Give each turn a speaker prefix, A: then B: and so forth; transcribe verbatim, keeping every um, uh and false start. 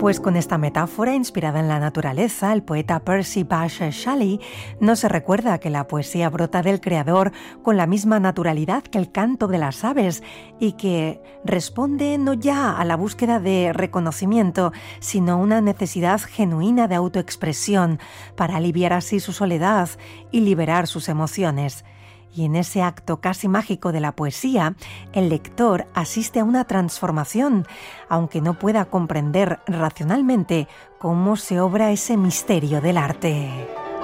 A: Pues con esta metáfora inspirada en la naturaleza, el poeta Percy Bysshe Shelley nos recuerda que la poesía brota del creador con la misma naturalidad que el canto de las aves y que responde no ya a la búsqueda de reconocimiento, sino a una necesidad genuina de autoexpresión para aliviar así su soledad y liberar sus emociones. Y en ese acto casi mágico de la poesía, el lector asiste a una transformación, aunque no pueda comprender racionalmente cómo se obra ese misterio del arte.